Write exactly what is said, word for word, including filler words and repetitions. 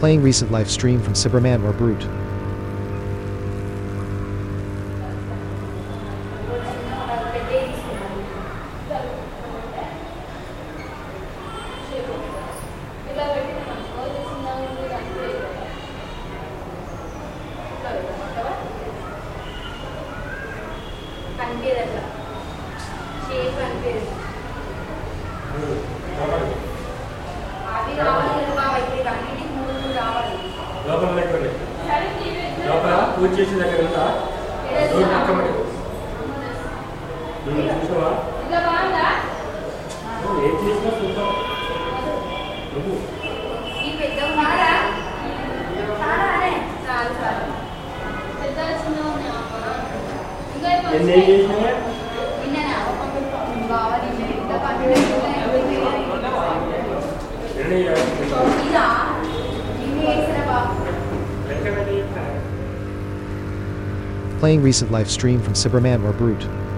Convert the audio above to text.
Playing recent live stream from Cyberman or Brute. లోపల పూజ చేసిన దగ్గర ఉందా డోర్ పక్కమని చూసావా ఏం చేసినా చూద్దాం నువ్వు ఎన్ని ఏం చేసినా Playing recent live stream from Cyberman or Brute.